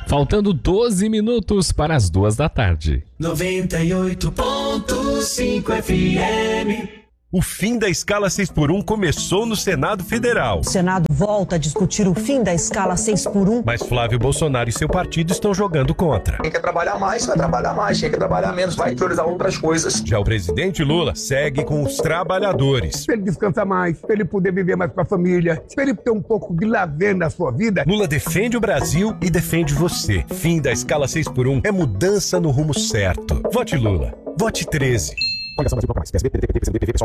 Faltando 12 minutos para as 2 da tarde. 98.5 FM. O fim da escala 6x1 começou no Senado Federal. O Senado volta a discutir o fim da escala 6x1. Mas Flávio Bolsonaro e seu partido estão jogando contra. Quem quer trabalhar mais, vai trabalhar mais. Quem quer trabalhar menos, vai priorizar outras coisas. Já o presidente Lula segue com os trabalhadores. Para ele descansar mais, para ele poder viver mais com a família, para ele ter um pouco de lazer na sua vida. Lula defende o Brasil e defende você. Fim da escala 6x1 é mudança no rumo certo. Vote Lula. Vote 13.